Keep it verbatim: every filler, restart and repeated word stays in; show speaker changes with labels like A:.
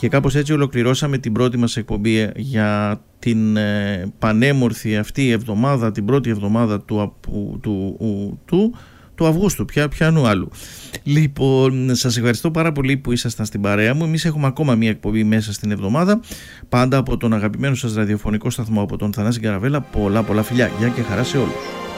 A: Και κάπως έτσι ολοκληρώσαμε την πρώτη μας εκπομπή για την ε, πανέμορφη αυτή εβδομάδα, την πρώτη εβδομάδα του, του, του, του, του Αυγούστου, πια, πιανού άλλου. Λοιπόν, σας ευχαριστώ πάρα πολύ που ήσασταν στην παρέα μου. Εμείς έχουμε ακόμα μία εκπομπή μέσα στην εβδομάδα, πάντα από τον αγαπημένο σας ραδιοφωνικό σταθμό, από τον Θανάση Καραβέλα. Πολλά πολλά φιλιά, γεια και χαρά σε όλους.